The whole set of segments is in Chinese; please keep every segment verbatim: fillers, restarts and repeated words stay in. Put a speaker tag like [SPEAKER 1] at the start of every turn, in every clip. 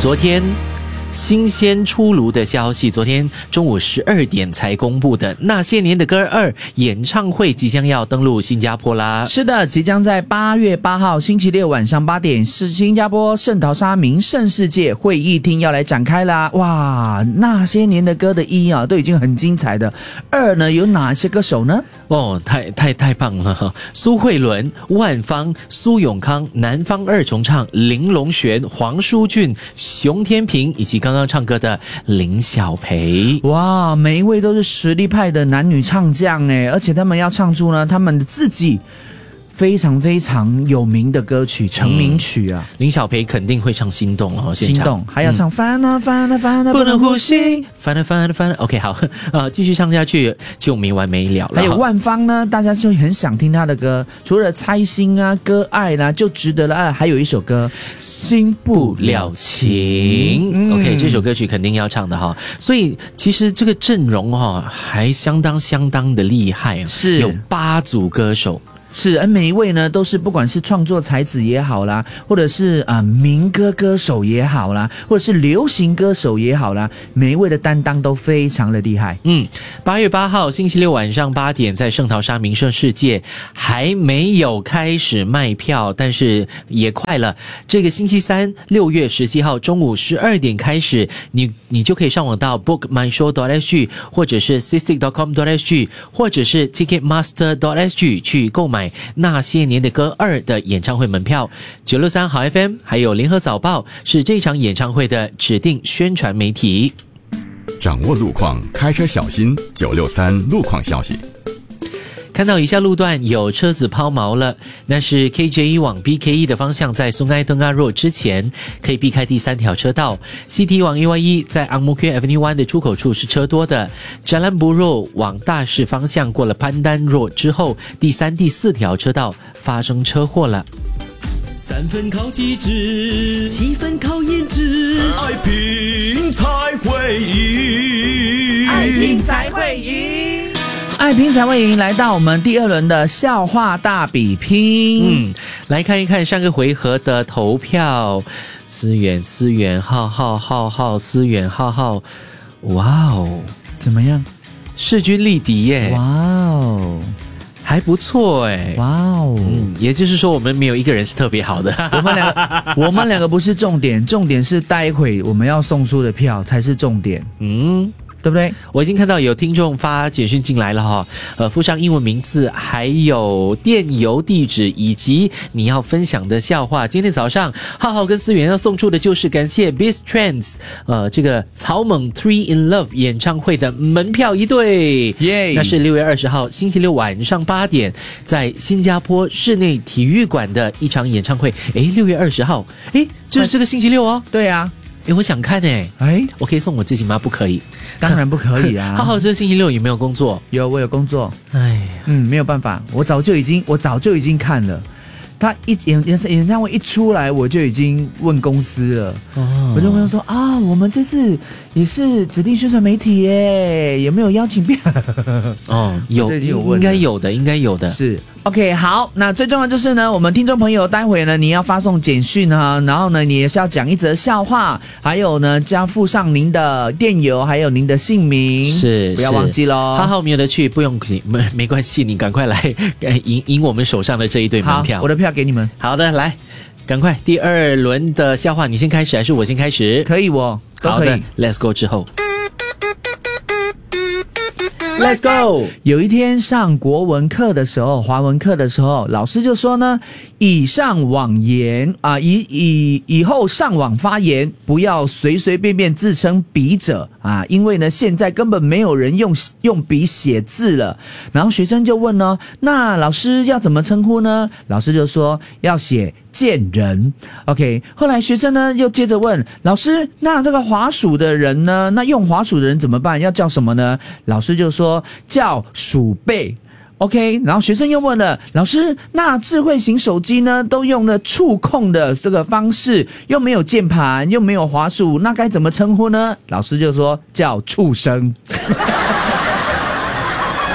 [SPEAKER 1] 昨天新鲜出炉的消息，昨天中午十二点才公布的《那些年的歌二》演唱会即将要登陆新加坡啦。
[SPEAKER 2] 是的，即将在八月八号星期六晚上八点，是新加坡圣淘沙名胜世界会议厅要来展开啦。哇，《那些年的歌》的一啊都已经很精彩的，二呢有哪些歌手呢？
[SPEAKER 1] 哦，太太太棒了！苏慧伦、万芳、苏永康、南方二重唱、林隆璇、黄舒骏、熊天平以及刚刚唱歌的林小培。
[SPEAKER 2] 哇，每一位都是实力派的男女唱将诶，而且他们要唱出呢他们的自己非常非常有名的歌曲，成名曲啊！
[SPEAKER 1] 嗯、林小培肯定会唱《心动》哦，
[SPEAKER 2] 心动还要唱翻啊翻啊翻啊不能呼吸，
[SPEAKER 1] 翻啊翻啊翻啊。OK， 好，呃，继续唱下去就没完没了了。
[SPEAKER 2] 还有万芳呢，大家就很想听她的歌，除了猜心啊、歌爱啦、啊，就值得了啊，还有一首歌《新不了情》。
[SPEAKER 1] 嗯、OK， 这首歌曲肯定要唱的哈。所以其实这个阵容哈还相当相当的厉害，
[SPEAKER 2] 是
[SPEAKER 1] 有八组歌手。
[SPEAKER 2] 是，而每一位呢，都是不管是创作才子也好啦，或者是啊、呃、民歌歌手也好啦，或者是流行歌手也好啦，每一位的担当都非常的厉害。
[SPEAKER 1] 嗯，八月八号星期六晚上八点，在圣淘沙名胜世界还没有开始卖票，但是也快了。这个星期三六月十七号中午十二点开始，你你就可以上网到 book my show dot s g 或者是 sistic dot com dot s g 或者是 ticketmaster dot s g 去购买那些年的歌二的演唱会门票。九六三好 F M 还有联合早报是这场演唱会的指定宣传媒体。
[SPEAKER 3] 掌握路况，开车小心。九六三路况消息。
[SPEAKER 1] 看到以下路段有车子抛锚了，那是 K J E 往 B K E 的方向，在松埃登阿若之前可以避开第三条车道。C T 往 A Y E 在 Ang Mo Kio Avenue 一的出口处是车多的。Jalan Buroh 往大士方向过了潘丹若之后，第三、第四条车道发生车祸了。
[SPEAKER 4] 三分靠机智，七分靠颜值，爱拼才会赢，
[SPEAKER 2] 爱拼才会赢。爱拼才会赢，来到我们第二轮的笑话大比拼。
[SPEAKER 1] 嗯，来看一看上个回合的投票。思远思远浩浩浩浩思远浩浩，哇哦，
[SPEAKER 2] 怎么样？
[SPEAKER 1] 势均力敌耶！
[SPEAKER 2] 哇哦，
[SPEAKER 1] 还不错哎！
[SPEAKER 2] 哇哦，
[SPEAKER 1] 嗯，也就是说我们没有一个人是特别好的。
[SPEAKER 2] 我们两个，我们两个不是重点，重点是待会我们要送出的票才是重点。
[SPEAKER 1] 嗯。
[SPEAKER 2] 对不对？
[SPEAKER 1] 我已经看到有听众发简讯进来了哈，呃，附上英文名字，还有电邮地址以及你要分享的笑话。今天早上，浩浩跟思源要送出的就是感谢 Beast Trends， 呃，这个草蜢 Three in Love 演唱会的门票一对，耶！那是六月二十号星期六晚上八点，在新加坡室内体育馆的一场演唱会。诶，六月二十号，诶，就是这个星期六哦。
[SPEAKER 2] 对啊。
[SPEAKER 1] 诶，我想看诶，
[SPEAKER 2] 诶，
[SPEAKER 1] 我可以送我自己吗？不可以，
[SPEAKER 2] 当然不可以啊！
[SPEAKER 1] 浩浩这个星期六有没有工作？
[SPEAKER 2] 有，我有工作。
[SPEAKER 1] 哎，
[SPEAKER 2] 嗯，没有办法，我早就已经，我早就已经看了。他一演演演唱会一出来，我就已经问公司了，哦、我就跟他说啊，我们这次也是指定宣传媒体耶，有没有邀请票？
[SPEAKER 1] 哦，有，应该有的，应该有的。
[SPEAKER 2] 是 OK， 好，那最重要就是呢，我们听众朋友待会呢，你要发送简讯哈，然后呢，你也是要讲一则笑话，还有呢，加附上您的电邮，还有您的姓名，
[SPEAKER 1] 是，
[SPEAKER 2] 不要忘记咯。
[SPEAKER 1] 浩浩没有得去，不用没没关系，你赶快来赢赢我们手上的这一对门票，
[SPEAKER 2] 我的票给你们。
[SPEAKER 1] 好的，来，赶快第二轮的笑话，你先开始还是我先开始？
[SPEAKER 2] 可以我，都可以。
[SPEAKER 1] 好的 ，Let's go 之后。Let's go。
[SPEAKER 2] 有一天上国文课的时候，华文课的时候，老师就说呢，以上网言啊，以以以后上网发言，不要随随便便自称笔者啊，因为呢，现在根本没有人用用笔写字了。然后学生就问呢，那老师要怎么称呼呢？老师就说要写贱人。 OK， 后来学生呢又接着问老师，那这个滑鼠的人呢，那用滑鼠的人怎么办？要叫什么呢？老师就说叫鼠辈。 OK， 然后学生又问了老师，那智慧型手机呢都用了触控的这个方式，又没有键盘，又没有滑鼠，那该怎么称呼呢？老师就说叫畜生。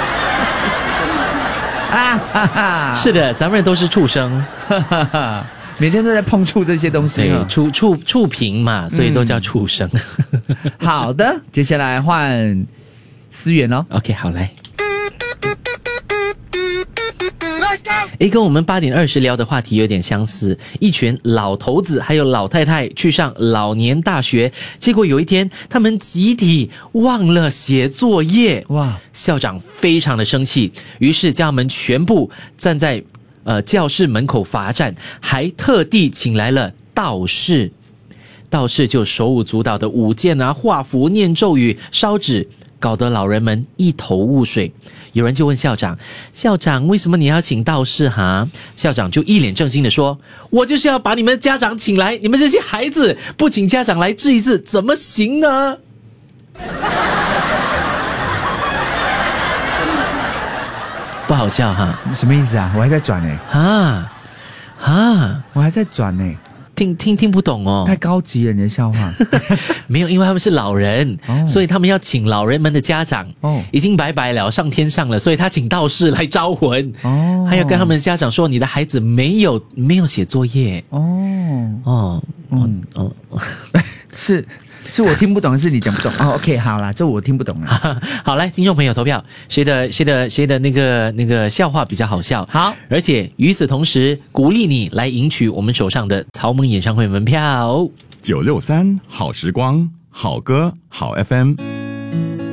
[SPEAKER 1] 是的，咱们都是畜生。
[SPEAKER 2] 每天都在碰触这些东西。
[SPEAKER 1] 对，触触触屏嘛，所以都叫畜生。
[SPEAKER 2] 嗯、好的，接下来换思源哦。
[SPEAKER 1] OK， 好来。诶，跟我们八点二十聊的话题有点相似。一群老头子还有老太太去上老年大学，结果有一天他们集体忘了写作业。哇！校长非常的生气，于是叫他们全部站在呃教室门口罚站，还特地请来了道士。道士就手舞足蹈的舞剑啊、画符、念咒语、烧纸，搞得老人们一头雾水。有人就问校长，校长为什么你要请道士哈？校长就一脸正经的说，我就是要把你们家长请来，你们这些孩子不请家长来治一治怎么行呢？不好笑哈？
[SPEAKER 2] 什么意思啊？我还在转呢。
[SPEAKER 1] 啊啊！
[SPEAKER 2] 我还在转呢。
[SPEAKER 1] 听听听不懂哦，
[SPEAKER 2] 太高级了你的笑话。
[SPEAKER 1] 没有，因为他们是老人、哦、所以他们要请老人们的家长、哦、已经拜拜了，上天上了，所以他请道士来招魂哦，还要跟他们的家长说你的孩子没有没有写作业哦哦
[SPEAKER 2] 嗯哦是是我听不懂，是你讲不懂哦。OK， 好啦，这我听不懂了。
[SPEAKER 1] 好，来，听众朋友投票，谁的谁的谁的那个那个笑话比较好笑？
[SPEAKER 2] 好，
[SPEAKER 1] 而且与此同时，鼓励你来赢取我们手上的草蜢演唱会门票。
[SPEAKER 3] 九六三好时光，好歌好 F M。